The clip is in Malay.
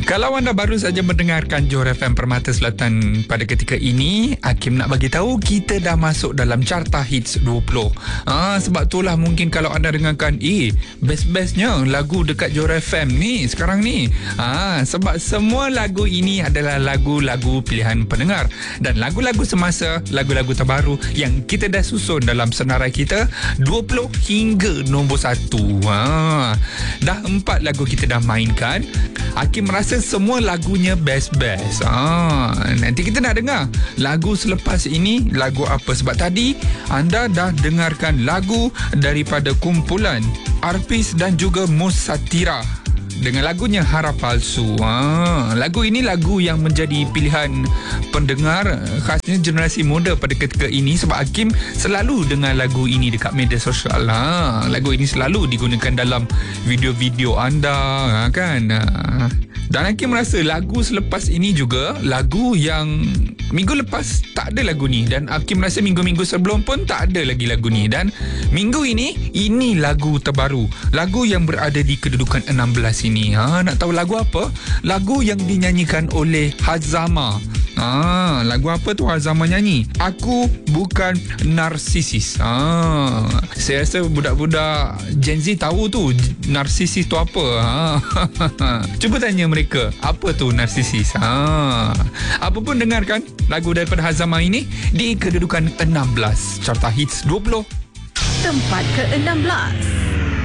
Kalau anda baru saja mendengarkan Johor FM Permata Selatan pada ketika ini, Hakim nak bagi tahu kita dah masuk dalam carta hits 20. Sebab itulah mungkin kalau anda dengarkan, best-bestnya lagu dekat Johor FM ni sekarang ni. Sebab semua lagu ini adalah lagu-lagu pilihan pendengar dan lagu-lagu semasa, lagu-lagu terbaru yang kita dah susun dalam senarai kita 20 hingga nombor 1. Dah 4 lagu kita dah mainkan. Hakim merasa semua lagunya best-best. Nanti kita nak dengar lagu selepas ini lagu apa. Sebab tadi anda dah dengarkan lagu daripada kumpulan Arpis dan juga Musatira dengan lagunya Harap Palsu. Lagu ini lagu yang menjadi pilihan pendengar, khasnya generasi muda pada ketika ini, sebab Hakim selalu dengar lagu ini dekat media sosial. Lagu ini selalu digunakan dalam video-video anda, kan? Dan Hakim merasa lagu selepas ini juga lagu yang minggu lepas tak ada lagu ni, dan Hakim rasa minggu-minggu sebelum pun tak ada lagi lagu ni, dan minggu ini lagu terbaru, lagu yang berada di kedudukan 16 ini. Nak tahu lagu apa? Lagu yang dinyanyikan oleh Hazama. Lagu apa tu Hazama nyanyi? Aku Bukan Narsisis. Saya rasa budak-budak Gen Z tahu tu narsisis tu apa. Cuba tanya mereka, apa tu narsisis? Apa pun, dengarkan lagu daripada Hazama ini di kedudukan 16 carta hits 20. Tempat ke-16.